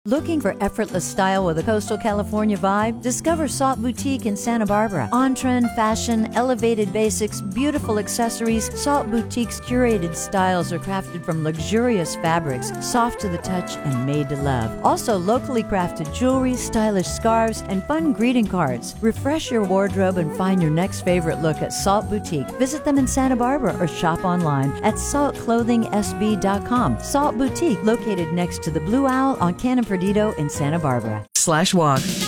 Looking for effortless style with a coastal California vibe? Discover Salt Boutique in Santa Barbara. On-trend fashion, elevated basics, beautiful accessories, Salt Boutique's curated styles are crafted from luxurious fabrics, soft to the touch and made to love. Also, locally crafted jewelry, stylish scarves, and fun greeting cards. Refresh your wardrobe and find your next favorite look at Salt Boutique. Visit them in Santa Barbara or shop online at saltclothingsb.com. Salt Boutique, located next to the Blue Owl on Cannon Perdido in Santa Barbara. /walk.